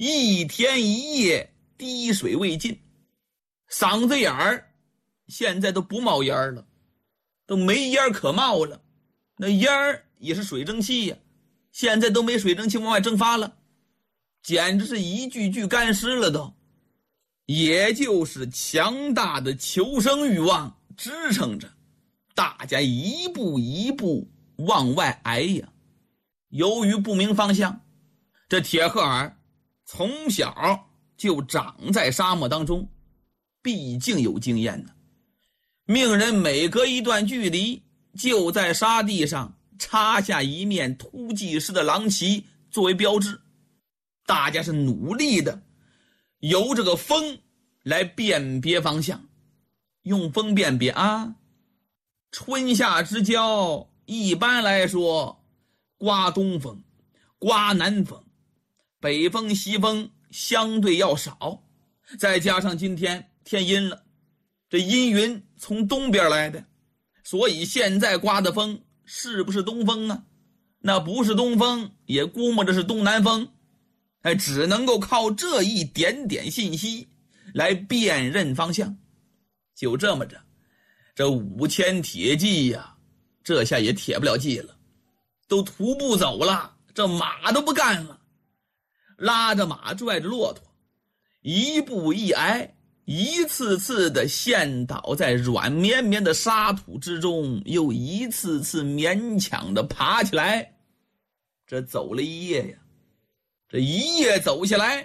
一天一夜滴水未进，嗓子眼儿现在都不冒烟了，都没烟可冒了。那烟儿也是水蒸气呀，现在都没水蒸气往外蒸发了，简直是一句句干尸了都。也就是强大的求生欲望支撑着大家一步一步往外挨呀。由于不明方向，这铁赫尔从小就长在沙漠当中，毕竟有经验呢。命人每隔一段距离就在沙地上插下一面突击式的狼旗作为标志，大家是努力的由这个风来辨别方向，用风辨别啊。春夏之交一般来说刮东风，刮南风，北风西风相对要少，再加上今天天阴了，这阴云从东边来的，所以现在刮的风是不是东风啊？那不是东风，也估摸着是东南风。只能够靠这一点点信息来辨认方向。就这么着，这5000铁骑呀，这下也铁不了骑了，都徒步走了，这马都不干了，拉着马拽着骆驼，一步一挨，一次次的陷倒在软绵绵的沙土之中，又一次次勉强的爬起来。这走了一夜呀，这一夜走下来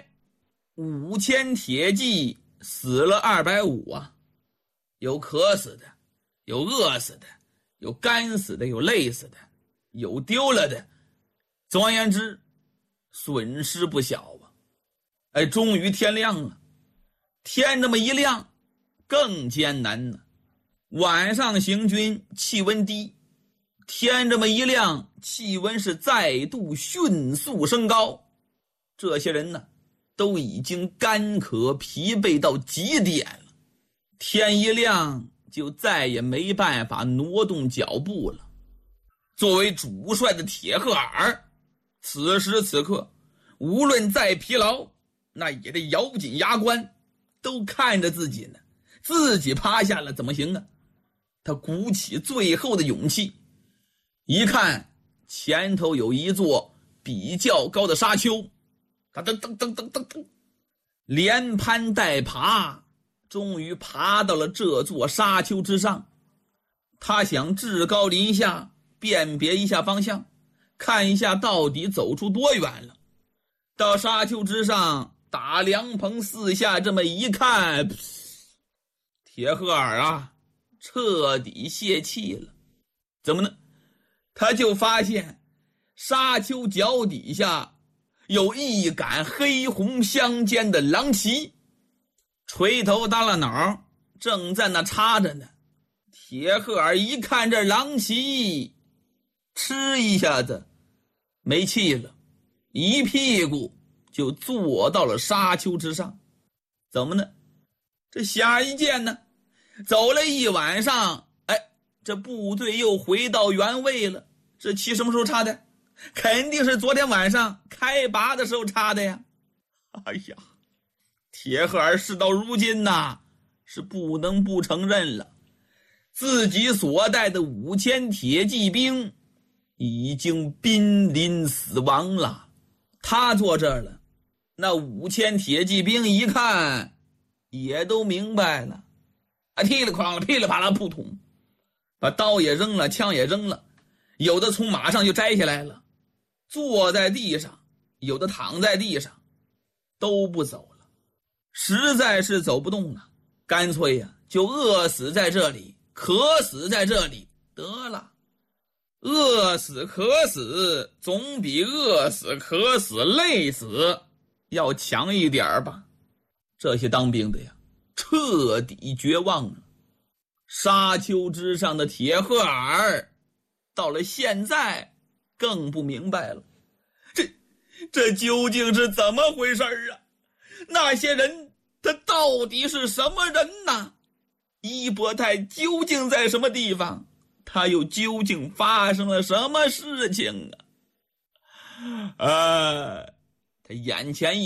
，5000铁骑死了250啊，有渴死的，有饿死的，有干死的，有累死的，有丢了的。总而言之，损失不小啊。终于天亮了，天这么一亮更艰难呢。晚上行军气温低，天这么一亮气温是再度迅速升高。这些人呢都已经干渴疲惫到极点了，天一亮就再也没办法挪动脚步了。作为主帅的铁赫尔，此时此刻无论再疲劳，那也得咬紧牙关，都看着自己呢，自己趴下了怎么行啊？他鼓起最后的勇气，一看前头有一座比较高的沙丘，他噔噔噔噔噔噔，连攀带爬，终于爬到了这座沙丘之上。他想至高临下辨别一下方向，看一下到底走出多远了。到沙丘之上打凉棚四下这么一看，铁赫尔啊彻底泄气了。怎么呢？他就发现沙丘脚底下有一杆黑红相间的狼旗，垂头耷拉脑正在那插着呢。铁赫尔一看这狼旗，吃一下子没气了，一屁股就坐到了沙丘之上。怎么呢？这显而易见呢，走了一晚上，这部队又回到原位了。这旗什么时候插的？肯定是昨天晚上开拔的时候插的呀。哎呀，铁赫尔事到如今呐，是不能不承认了，自己所带的5000铁骑兵已经濒临死亡了。他坐这儿了，那5000铁骑兵一看也都明白了，噼里哐啦噼里啪啦扑通，把刀也扔了，枪也扔了，有的从马上就摘下来了，坐在地上，有的躺在地上，都不走了。实在是走不动了，干脆呀就饿死在这里，渴死在这里得了。饿死渴死总比饿死渴死累死要强一点吧。这些当兵的呀彻底绝望了。沙丘之上的铁赫尔到了现在更不明白了，这究竟是怎么回事啊？那些人他到底是什么人呢？伊波泰究竟在什么地方？他又究竟发生了什么事情啊？他眼前